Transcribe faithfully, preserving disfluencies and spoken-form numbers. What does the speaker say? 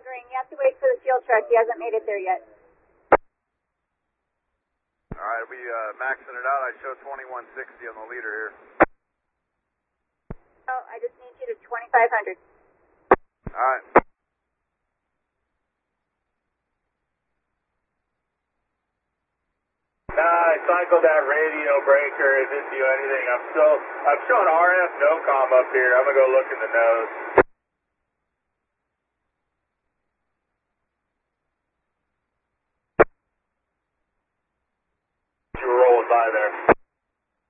Green. You have to wait for the fuel truck. He hasn't made it there yet. All right, we uh, maxing it out. I show twenty-one sixty on the leader here. Oh, I just need you to twenty-five hundred. All right. Nah, I cycled that radio breaker. It didn't do anything. I'm still, I'm showing R F NOCOM up here. I'm gonna go look in the nose.